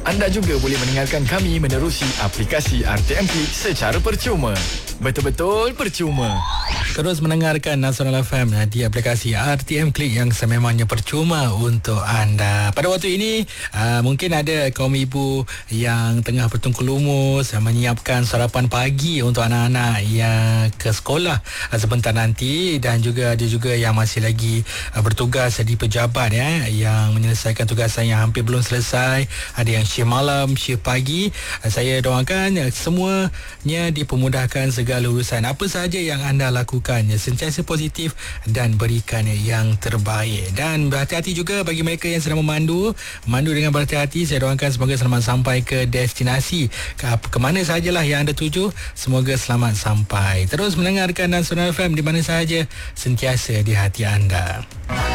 Anda juga boleh mendengarkan kami menerusi aplikasi RTM Click secara percuma. Betul-betul percuma. Terus mendengarkan Nasional FM di aplikasi RTM Click yang sememangnya percuma untuk anda. Pada waktu ini, mungkin ada kaum ibu yang tengah bertungku lumus menyiapkan sarapan pagi untuk anak-anak yang ke sekolah sebentar nanti, dan juga ada juga yang masih lagi bertugas di pejabat yang menyelesaikan tugasan yang hampir belum selesai. Ada yang shift malam, shift pagi. Saya doakan semuanya dipermudahkan segala urusan. Apa sahaja yang anda lakukan, sentiasa positif dan berikan yang terbaik. Dan berhati-hati juga bagi mereka yang sedang memandu dengan berhati-hati. Saya doakan semoga selamat sampai ke destinasi, ke mana sahajalah yang anda tuju. Semoga selamat sampai. Terus mendengarkan Nasional FM di mana sahaja, sentiasa di hati anda.